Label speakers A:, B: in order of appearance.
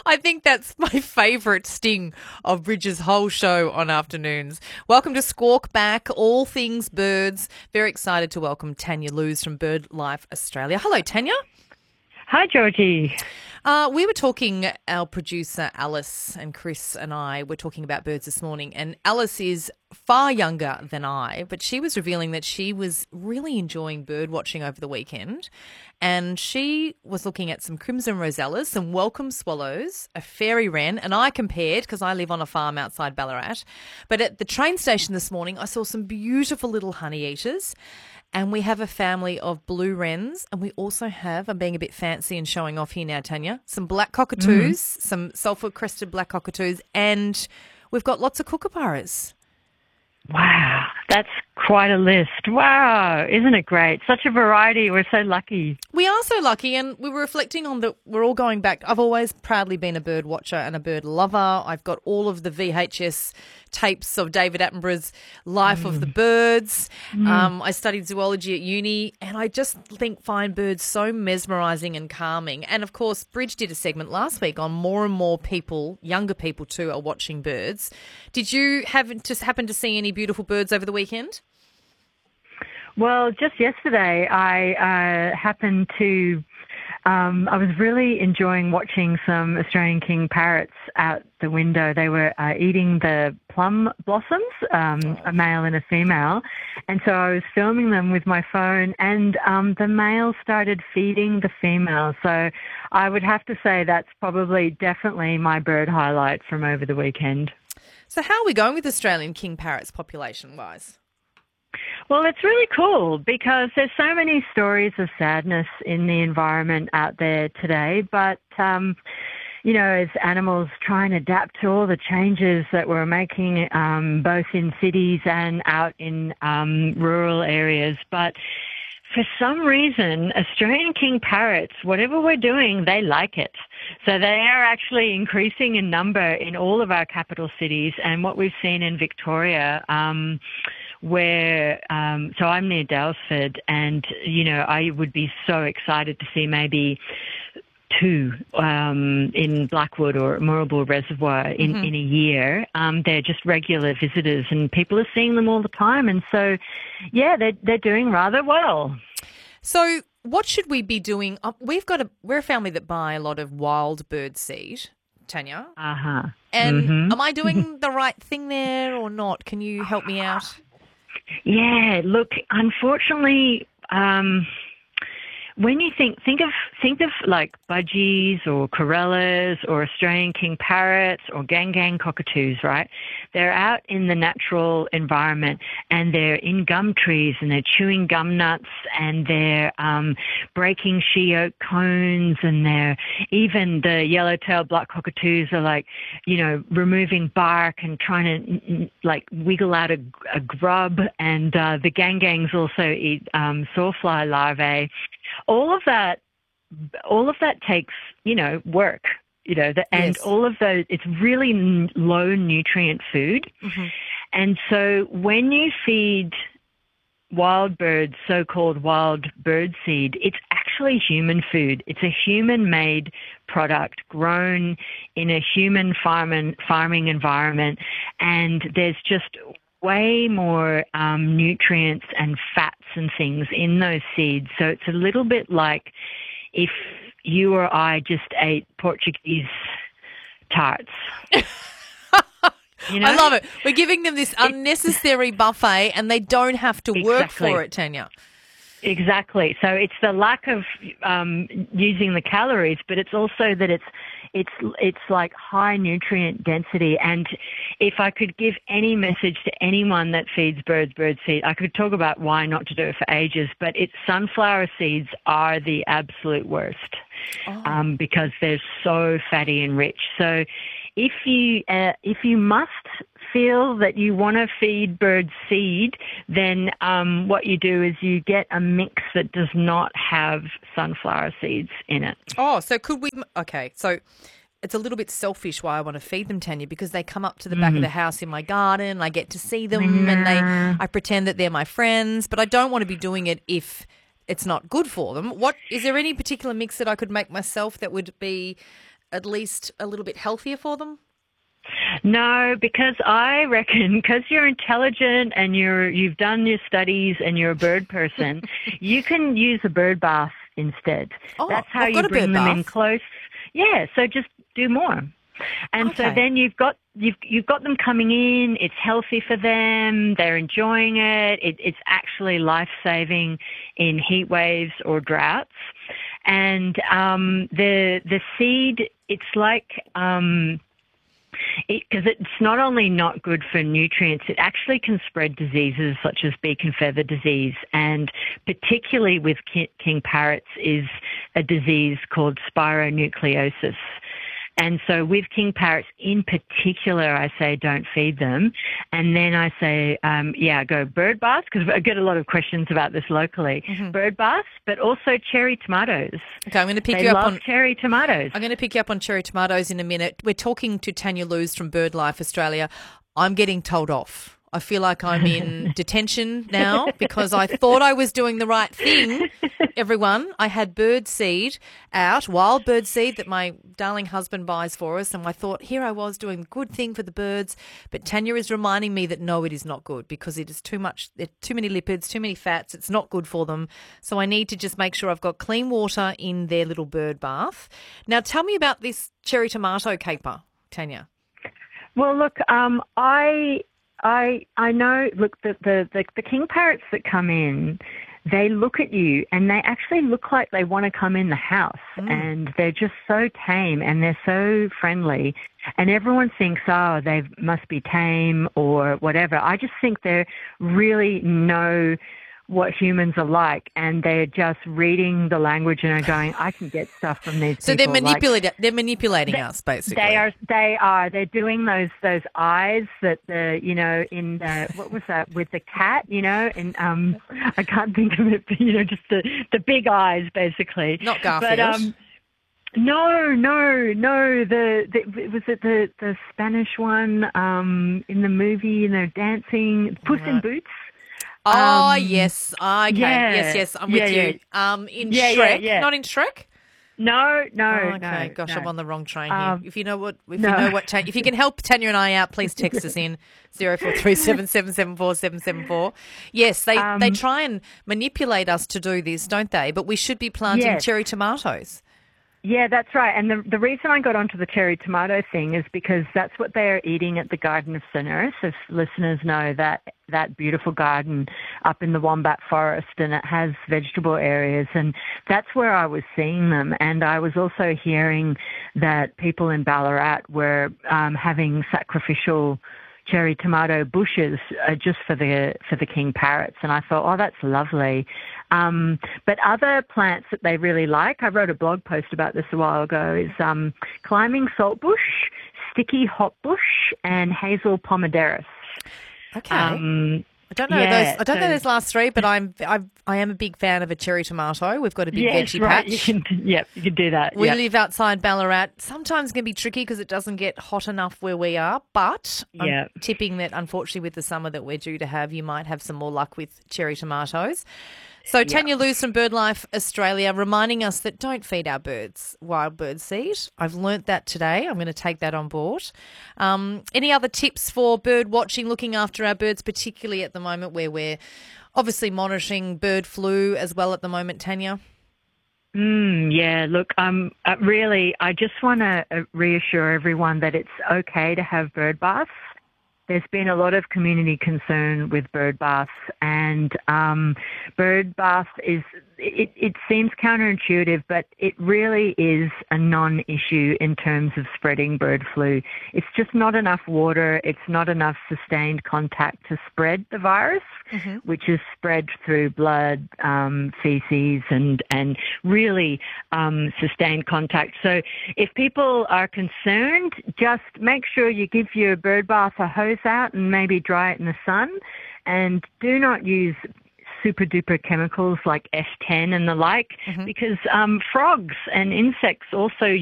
A: I think that's my favourite sting of Bridget's whole show on afternoons. Welcome to Squawk Back, all things birds. Very excited to welcome Tanya Luz from BirdLife Australia. Hello, Tanya.
B: Hi, Georgie.
A: We were talking, our producer Alice and Chris and I were talking about birds this morning, and Alice is far younger than I, but she was revealing that she was really enjoying bird watching over the weekend, and she was looking at some crimson rosellas, some welcome swallows, a fairy wren, and I compared, because I live on a farm outside Ballarat, but at the train station this morning I saw some beautiful little honey eaters. And we have a family of blue wrens, and we also have, I'm being a bit fancy and showing off here now, Tanya, some black cockatoos, some sulphur-crested black cockatoos, and we've got lots of kookaburras.
B: Wow, that's quite a list. Wow, isn't it great? Such a variety. We're so lucky.
A: We are so lucky, and we were reflecting on that. We're all going back. I've always proudly been a bird watcher and a bird lover. I've got all of the VHS tapes of David Attenborough's Life of the Birds. I studied zoology at uni, and I just find birds so mesmerising and calming. And of course, Bridge did a segment last week on more and more people, younger people too, are watching birds. Did you happen to see any beautiful birds over the weekend?
B: Well, just yesterday I happened to, I was really enjoying watching some Australian king parrots out the window. They were eating the plum blossoms, a male and a female. And so I was filming them with my phone, and the male started feeding the female. So I would have to say that's definitely my bird highlight from over the weekend.
A: So how are we going with Australian king parrots population-wise?
B: Well, it's really cool because there's so many stories of sadness in the environment out there today. But, you know, as animals try and adapt to all the changes that we're making, both in cities and out in rural areas. But for some reason, Australian king parrots, whatever we're doing, they like it. So they are actually increasing in number in all of our capital cities. And what we've seen in Victoria, where, so I'm near Dalesford, and, you know, I would be so excited to see maybe two in Blackwood or Moorabool Reservoir in a year. They're just regular visitors, and people are seeing them all the time. And so, yeah, they're doing rather well.
A: So what should we be doing? We're a family that buy a lot of wild bird seed, Tanya. And am I doing the right thing there or not? Can you help me out?
B: Yeah, look, unfortunately, when you think of like budgies or corellas or Australian king parrots or gang cockatoos, right? They're out in the natural environment, and they're in gum trees, and they're chewing gum nuts, and they're breaking she oak cones, and they're even the yellow-tailed black cockatoos are like, you know, removing bark and trying to like wiggle out a grub, and the gangs also eat sawfly larvae. All of that takes, you know, work, you know, and all of those, it's really low nutrient food. And so when you feed wild birds, so-called wild bird seed, it's actually human food. It's a human-made product grown in a human farming environment, and there's just way more nutrients and fats and things in those seeds. So it's a little bit like if you or I just ate Portuguese tarts. You know?
A: I love it. We're giving them this unnecessary buffet, and they don't have to work for it, Tanya.
B: Exactly. So it's the lack of using the calories, but it's also that it's like high nutrient density. And if I could give any message to anyone that feeds bird seed, I could talk about why not to do it for ages, but sunflower seeds are the absolute worst because they're so fatty and rich. So if you must feel that you want to feed bird seed, then what you do is you get a mix that does not have sunflower seeds in it.
A: Oh, so could we? Okay, so it's a little bit selfish why I want to feed them, Tanya, because they come up to the back of the house in my garden. I get to see them, and I pretend that they're my friends, but I don't want to be doing it if it's not good for them. Is there any particular mix that I could make myself that would be at least a little bit healthier for them?
B: No, because I reckon because you're intelligent and you've done your studies and you're a bird person, you can use a bird bath instead.
A: Oh,
B: That's how
A: I've got
B: you
A: a bird
B: bring them in
A: bath.
B: close. Yeah, so just do more. And
A: Okay.
B: so then you've got them coming in. It's healthy for them. They're enjoying it. It's actually life-saving in heat waves or droughts. And the seed, it's like because it's not only not good for nutrients, it actually can spread diseases such as beak and feather disease, and particularly with king parrots is a disease called spironucleosis. And so with king parrots in particular, I say don't feed them. And then I say, go bird baths, because I get a lot of questions about this locally. Mm-hmm. Bird baths, but also cherry tomatoes.
A: Okay, I'm going to pick
B: you up on cherry tomatoes.
A: I'm going to pick you up on cherry tomatoes in a minute. We're talking to Tanya Luz from BirdLife Australia. I'm getting told off. I feel like I'm in detention now because I thought I was doing the right thing. Everyone, I had bird seed out, wild bird seed that my darling husband buys for us, and I thought here I was doing the good thing for the birds, but Tanya is reminding me that no, it is not good because it is too much, too many lipids, too many fats. It's not good for them. So I need to just make sure I've got clean water in their little bird bath. Now tell me about this cherry tomato caper, Tanya.
B: Well, look, I know, look, the king parrots that come in, they look at you and they actually look like they want to come in the house and they're just so tame and they're so friendly and everyone thinks, oh, they must be tame or whatever. I just think they really know what humans are like and they're just reading the language and are going, I can get stuff from these
A: so
B: people.
A: They're manipulating us basically.
B: They are. They're doing those eyes that in the, what was that with the cat, and I can't think of it, but, just the big eyes basically.
A: Not Garfield.
B: But no. Was it the Spanish one in the movie, dancing Puss in Boots?
A: Oh, yes. Okay.
B: Yeah,
A: yes, I'm with you. In Shrek. Not in Shrek?
B: No.
A: Okay. Gosh, I'm on the wrong train here. If you can help Tanya and I out, please text us in 0437 774 774. Yes, they try and manipulate us to do this, don't they? But we should be planting cherry tomatoes.
B: Yeah, that's right. And the reason I got onto the cherry tomato thing is because that's what they are eating at the Garden of Cineris. If listeners know that beautiful garden up in the Wombat Forest, and it has vegetable areas, and that's where I was seeing them. And I was also hearing that people in Ballarat were having sacrificial cherry tomato bushes just for the king parrots, and I thought, oh, that's lovely. But other plants that they really like, I wrote a blog post about this a while ago, is climbing saltbush, sticky hotbush, and hazel pomaderris.
A: Okay. I don't know those. I don't know those last three, but I am a big fan of a cherry tomato. We've got a big veggie patch.
B: You can do that.
A: We live outside Ballarat. Sometimes it can be tricky because it doesn't get hot enough where we are. But I'm tipping that unfortunately with the summer that we're due to have, you might have some more luck with cherry tomatoes. So Tanya Luz from BirdLife Australia reminding us that don't feed our birds wild bird seed. I've learnt that today. I'm going to take that on board. Any other tips for bird watching, looking after our birds, particularly at the moment where we're obviously monitoring bird flu as well at the moment, Tanya?
B: Look, really, I just want to reassure everyone that it's okay to have bird baths. There's been a lot of community concern with bird baths, and bird bath it seems counterintuitive, but it really is a non-issue in terms of spreading bird flu. It's just not enough water. It's not enough sustained contact to spread the virus, which is spread through blood, feces, and really sustained contact. So if people are concerned, just make sure you give your bird bath a hose out and maybe dry it in the sun, and do not use super duper chemicals like F10 and the like, because frogs and insects also